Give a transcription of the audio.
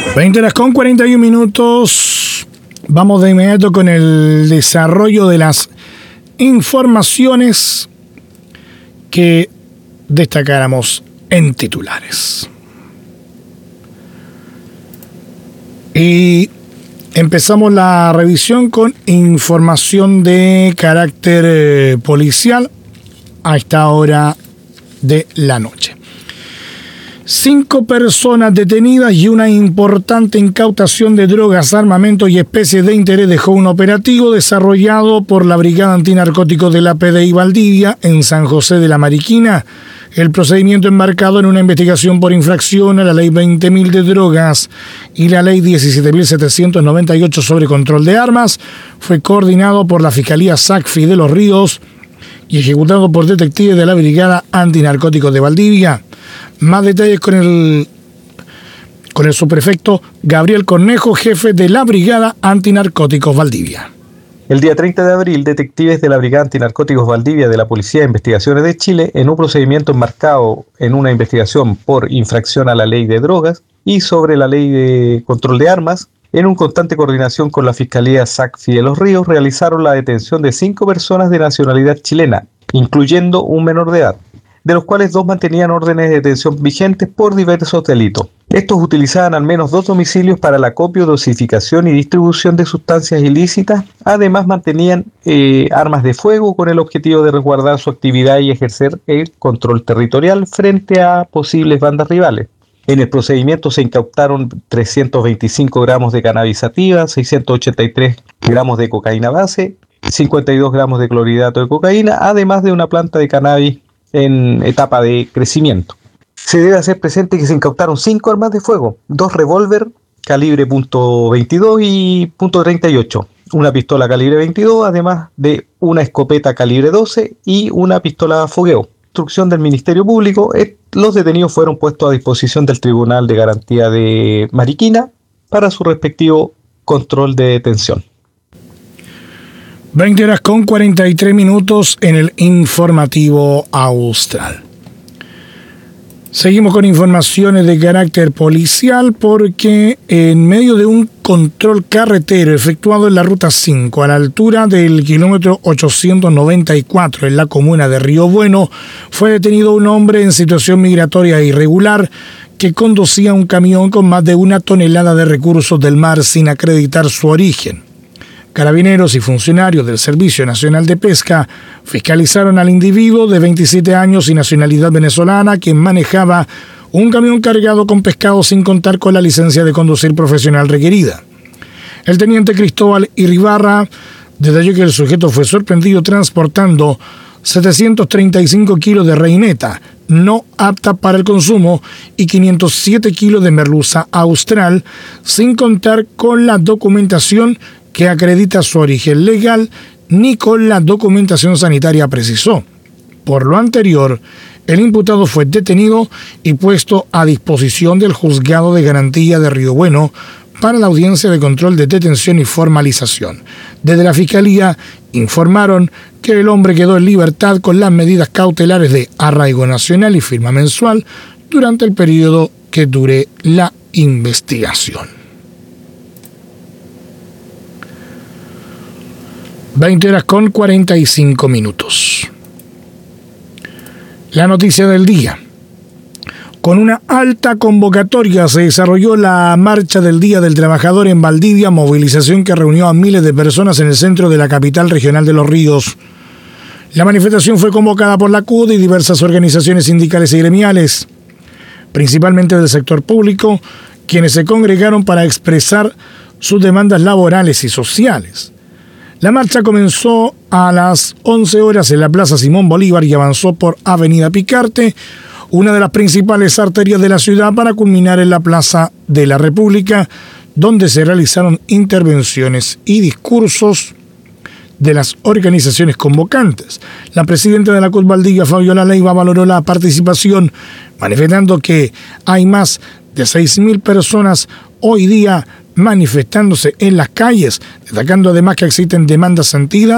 20:41. Vamos de inmediato con el desarrollo de las informaciones que destacáramos en titulares. Y empezamos la revisión con información de carácter policial a esta hora de la noche. 5 personas detenidas y una importante incautación de drogas, armamentos y especies de interés dejó un operativo desarrollado por la Brigada Antinarcóticos de la PDI Valdivia en San José de la Mariquina. El procedimiento embarcado en una investigación por infracción a la Ley 20.000 de drogas y la Ley 17.798 sobre control de armas fue coordinado por la Fiscalía SACFI de Los Ríos y ejecutado por detectives de la Brigada Antinarcóticos de Valdivia. Más detalles con el subprefecto Gabriel Cornejo, jefe de la Brigada Antinarcóticos Valdivia. El día 30 de abril, detectives de la Brigada Antinarcóticos Valdivia de la Policía de Investigaciones de Chile, en un procedimiento enmarcado en una investigación por infracción a la Ley de Drogas y sobre la Ley de Control de Armas, en un constante coordinación con la Fiscalía SACFI de Los Ríos, realizaron la detención de 5 personas de nacionalidad chilena, incluyendo un menor de edad, de los cuales 2 mantenían órdenes de detención vigentes por diversos delitos. Estos utilizaban al menos 2 domicilios para el acopio, dosificación y distribución de sustancias ilícitas. Además, mantenían armas de fuego con el objetivo de resguardar su actividad y ejercer el control territorial frente a posibles bandas rivales. En el procedimiento se incautaron 325 gramos de cannabis sativa, 683 gramos de cocaína base, 52 gramos de clorhidrato de cocaína, además de una planta de cannabis en etapa de crecimiento. Se debe hacer presente que se incautaron 5 armas de fuego, 2 revólver calibre .22 y .38, una pistola calibre 22, además de una escopeta calibre 12 y una pistola fogueo. Instrucción del Ministerio Público, los detenidos fueron puestos a disposición del Tribunal de Garantía de Mariquina para su respectivo control de detención. 20:43 en el informativo austral. Seguimos con informaciones de carácter policial porque en medio de un control carretero efectuado en la ruta 5 a la altura del kilómetro 894 en la comuna de Río Bueno, fue detenido un hombre en situación migratoria irregular que conducía un camión con más de 1 tonelada de recursos del mar sin acreditar su origen. Carabineros y funcionarios del Servicio Nacional de Pesca fiscalizaron al individuo de 27 años y nacionalidad venezolana que manejaba un camión cargado con pescado sin contar con la licencia de conducir profesional requerida. El teniente Cristóbal Iribarra detalló que el sujeto fue sorprendido transportando 735 kilos de reineta no apta para el consumo y 507 kilos de merluza austral sin contar con la documentación que acredita su origen legal ni con la documentación sanitaria, precisó. Por lo anterior, el imputado fue detenido y puesto a disposición del Juzgado de Garantía de Río Bueno para la audiencia de control de detención y formalización. Desde la Fiscalía informaron que el hombre quedó en libertad con las medidas cautelares de arraigo nacional y firma mensual durante el periodo que dure la investigación. 20:45. La noticia del día. Con una alta convocatoria se desarrolló la Marcha del Día del Trabajador en Valdivia, movilización que reunió a miles de personas en el centro de la capital regional de Los Ríos. La manifestación fue convocada por la CUD y diversas organizaciones sindicales y gremiales, principalmente del sector público, quienes se congregaron para expresar sus demandas laborales y sociales. La marcha comenzó a las 11 horas en la Plaza Simón Bolívar y avanzó por Avenida Picarte, una de las principales arterias de la ciudad, para culminar en la Plaza de la República, donde se realizaron intervenciones y discursos de las organizaciones convocantes. La presidenta de la CUT Valdivia, Fabiola Leiva, valoró la participación, manifestando que hay más de 6.000 personas hoy día manifestándose en las calles, destacando además que existen demandas sentidas